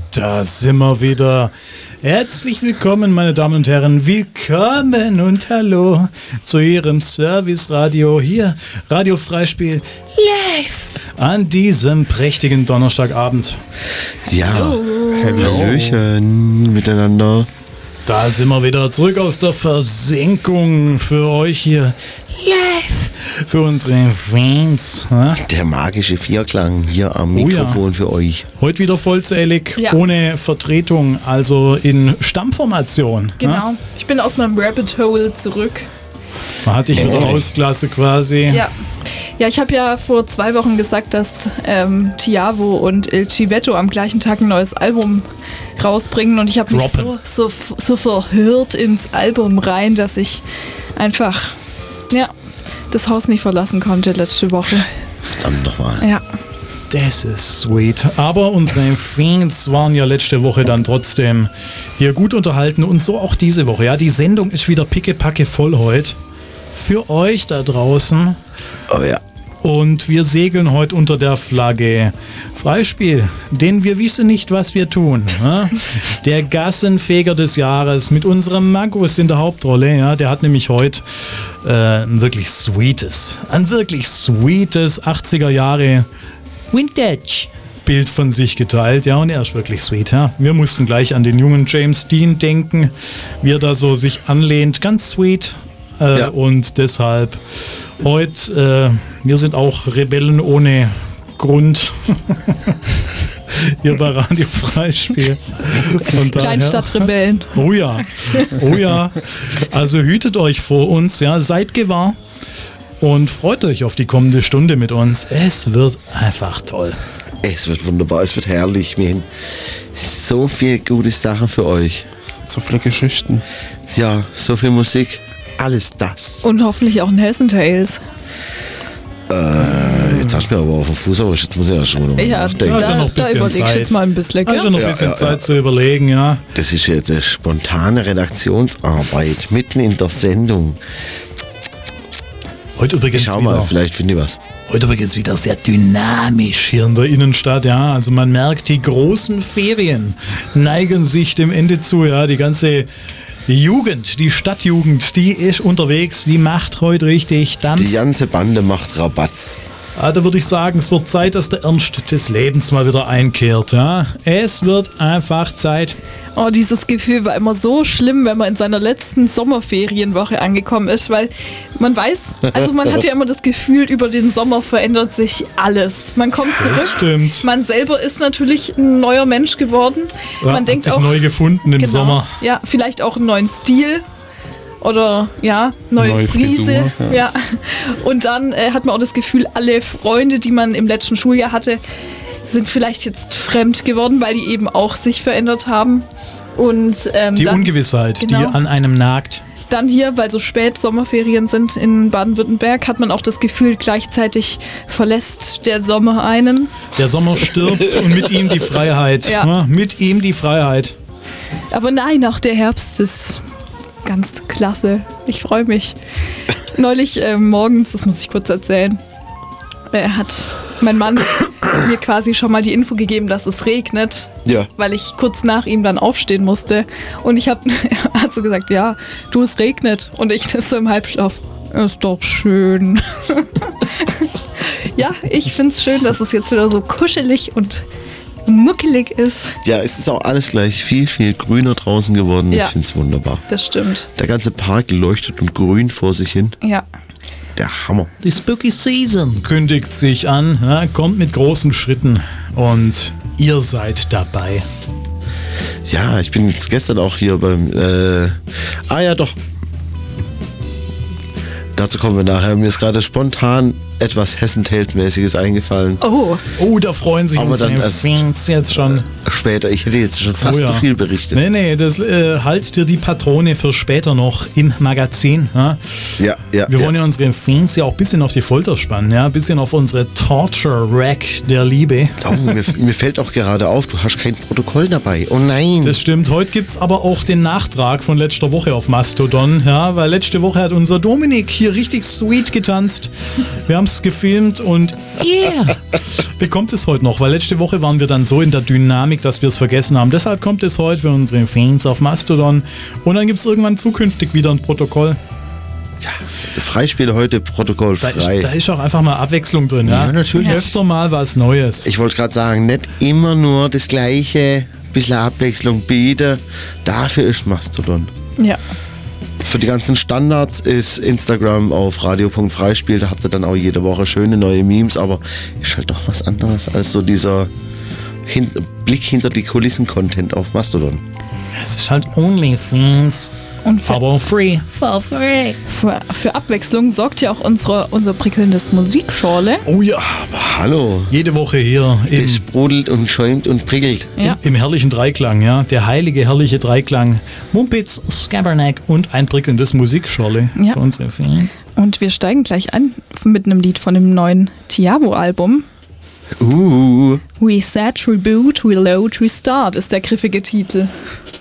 Da sind wir wieder. Herzlich willkommen, meine Damen und Herren. Willkommen und hallo zu Ihrem Service-Radio hier, Radio Freispiel live an diesem prächtigen Donnerstagabend. Ja, Hallöchen miteinander. Da sind wir wieder zurück aus der Versenkung für euch hier live, für unsere Fans. Der magische Vierklang hier am Mikrofon für euch. Heute wieder vollzählig, ohne Vertretung, also in Stammformation. Genau, ich bin aus meinem Rabbit Hole zurück. Man hat dich wieder ausgelassen quasi. Ja, ich habe ja vor 2 Wochen gesagt, dass Tiavo und Il Civetto am gleichen Tag ein neues Album rausbringen und ich habe mich so verhört ins Album rein, dass ich einfach das Haus nicht verlassen konnte letzte Woche. Verdammt nochmal. Ja. Das ist sweet. Aber unsere Fans waren ja letzte Woche dann trotzdem hier gut unterhalten und so auch diese Woche. Ja, die Sendung ist wieder pickepacke voll heute. Für euch da draußen. Oh ja. Und wir segeln heute unter der Flagge Freispiel, denn wir wissen nicht, was wir tun. Der Gassenfeger des Jahres mit unserem Markus in der Hauptrolle, ja, der hat nämlich heute ein wirklich sweetes 80er Jahre Vintage Bild von sich geteilt, ja, und er ist wirklich sweet, ja. Wir mussten gleich an den jungen James Dean denken, wie er da so sich anlehnt, ganz sweet. Und deshalb heute, wir sind auch Rebellen ohne Grund. Hier bei Radio Freispiel. Kleinstadtrebellen. Oh ja. Also hütet euch vor uns, ja, seid gewahr und freut euch auf die kommende Stunde mit uns. Es wird einfach toll. Es wird wunderbar, es wird herrlich. Wir haben so viele gute Sachen für euch. So viele Geschichten. Ja, so viel Musik. Alles das. Und hoffentlich auch ein Hessen Tales. Jetzt hast du mir aber auf den Fuß, aber jetzt muss ich ja schon mal nachdenken. Da überlegst du jetzt mal ein bisschen. Da ist ja noch ein bisschen Zeit zu überlegen, ja. Das ist jetzt eine spontane Redaktionsarbeit, mitten in der Sendung. Heute übrigens Schau mal, vielleicht finde ich was. Heute übrigens wieder sehr dynamisch hier in der Innenstadt, ja. Also man merkt, die großen Ferien neigen sich dem Ende zu, ja. Die ganze Jugend, die Stadtjugend, die ist unterwegs, die macht heute richtig Dampf. Die ganze Bande macht Rabatz. Da würde ich sagen, es wird Zeit, dass der Ernst des Lebens mal wieder einkehrt. Ja? Es wird einfach Zeit. Oh, dieses Gefühl war immer so schlimm, wenn man in seiner letzten Sommerferienwoche angekommen ist, weil man weiß, also man hat ja immer das Gefühl, über den Sommer verändert sich alles. Man kommt zurück, das stimmt. Man selber ist natürlich ein neuer Mensch geworden. Ja, man denkt hat sich auch, neu gefunden im Sommer. Ja, vielleicht auch einen neuen Stil. Oder neue Frise. Frisur, ja. Und dann hat man auch das Gefühl, alle Freunde, die man im letzten Schuljahr hatte, sind vielleicht jetzt fremd geworden, weil die eben auch sich verändert haben. Und die dann, Ungewissheit, die an einem nagt. Dann hier, weil so spät Sommerferien sind in Baden-Württemberg, hat man auch das Gefühl, gleichzeitig verlässt der Sommer einen. Der Sommer stirbt und mit ihm die Freiheit. Ja, mit ihm die Freiheit. Aber nein, auch der Herbst ist ganz klasse. Ich freue mich. Neulich morgens, das muss ich kurz erzählen, hat mein Mann mir quasi schon mal die Info gegeben, dass es regnet, weil ich kurz nach ihm dann aufstehen musste. Und er hat so gesagt, ja, du, es regnet. Und ich das so im Halbschlaf, ist doch schön. Ja, ich finde es schön, dass es jetzt wieder so kuschelig und muckelig ist. Ja, es ist auch alles gleich viel, viel grüner draußen geworden. Ja. Ich finde es wunderbar. Das stimmt. Der ganze Park leuchtet und grün vor sich hin. Ja. Der Hammer. Die Spooky Season kündigt sich an, kommt mit großen Schritten und ihr seid dabei. Ja, ich bin jetzt gestern auch hier beim dazu kommen wir nachher. Mir ist gerade spontan etwas Hessen-Tales-mäßiges eingefallen. Oh, da freuen sich unsere Fans jetzt schon. Später, ich hätte jetzt schon fast zu viel berichtet. Nee, das halt dir die Patrone für später noch im Magazin. Ja? Wir wollen ja unsere Fans ja auch ein bisschen auf die Folter spannen, ja? Ein bisschen auf unsere Torture-Rack der Liebe. Oh, mir fällt auch gerade auf, du hast kein Protokoll dabei. Oh nein. Das stimmt, heute gibt es aber auch den Nachtrag von letzter Woche auf Mastodon, ja? Weil letzte Woche hat unser Dominik hier richtig sweet getanzt. Wir haben Memes gefilmt und bekommt es heute noch, weil letzte Woche waren wir dann so in der Dynamik, dass wir es vergessen haben. Deshalb kommt es heute für unsere Fans auf Mastodon und dann gibt es irgendwann zukünftig wieder ein Protokoll. Ja, Freispiel heute, Protokoll frei. Da ist auch einfach mal Abwechslung drin. Ja, natürlich. Öfter mal was Neues. Ich wollte gerade sagen, nicht immer nur das Gleiche, bisschen Abwechslung bieten. Dafür ist Mastodon. Ja. Für die ganzen Standards ist Instagram auf radio.freispiel. Da habt ihr dann auch jede Woche schöne neue Memes, aber ist halt doch was anderes als so dieser Blick hinter die Kulissen-Content auf Mastodon. Es ist halt OnlyFans. Und aber free. For free. Für Abwechslung sorgt ja auch unser prickelndes Musikschorle. Oh ja. Hallo. Jede Woche hier Das sprudelt und schäumt und prickelt. Ja. im herrlichen Dreiklang, ja. Der heilige, herrliche Dreiklang. Mumpitz, Scabernack und ein prickelndes Musikschorle Ja. für unsere Fans. Und wir steigen gleich an mit einem Lied von dem neuen Tiavo-Album. We We set, reboot, reload, restart ist der griffige Titel.